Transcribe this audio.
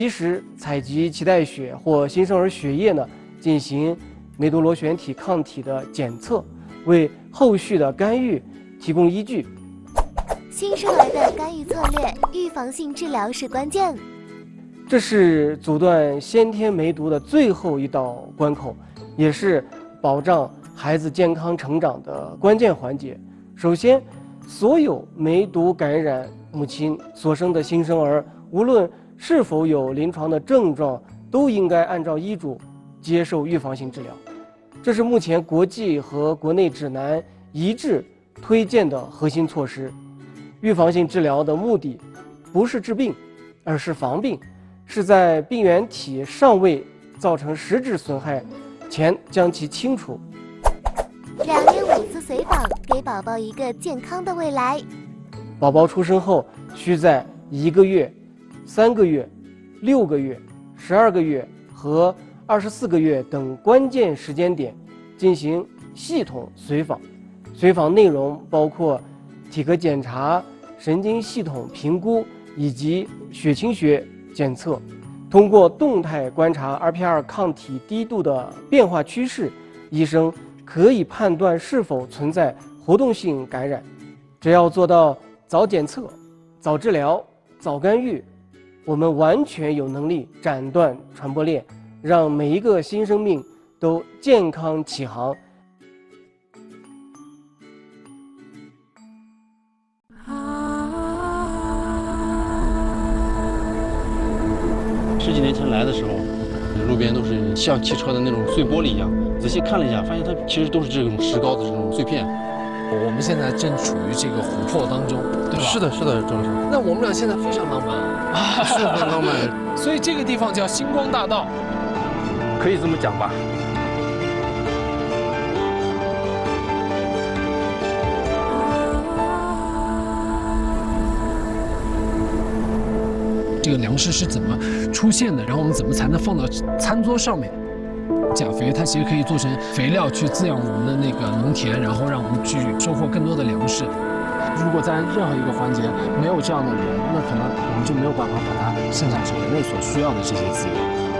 及时采集脐带血或新生儿血液呢，进行梅毒螺旋体抗体的检测，为后续的干预提供依据。 新生儿的干预策略，预防性治疗是关键。 这是阻断先天梅毒的最后一道关口，也是保障孩子健康成长的关键环节。首先，所有梅毒感染母亲所生的新生儿，无论是否有临床的症状，都应该按照医嘱接受预防性治疗。这是目前国际和国内指南一致推荐的核心措施。预防性治疗的目的不是治病，而是防病，是在病原体尚未造成实质损害前将其清除。 2年5次随访，给宝宝一个健康的未来。 宝宝出生后，需在1个月、3个月、6个月、12个月和24个月等关键时间点进行系统随访。随访内容包括体格检查、神经系统评估以及血清学检测。通过动态观察 RPR 抗体低度的变化趋势，医生可以判断是否存在活动性感染。只要做到早检测、早治疗、早干预，我们完全有能力斩断传播链，让每一个新生命都健康起航。 10几年前来的时候，路边都是像汽车的那种碎玻璃一样，仔细看了一下，发现它其实都是这种石膏的这种碎片。 我们现在正处于这个琥珀当中，对吧？ 是的，是的，郑老师。 那我们俩现在非常浪漫啊， 是很浪漫。 所以这个地方叫星光大道， 可以这么讲吧。 这个粮食是怎么出现的？然后我们怎么才能放到餐桌上面？钾肥它其实可以做成肥料去滋养我们的那个农田，然后让我们去收获更多的粮食。 如果在任何一个环节没有这样的人，那可能我们就没有办法把它生产成人类所需要的这些资源。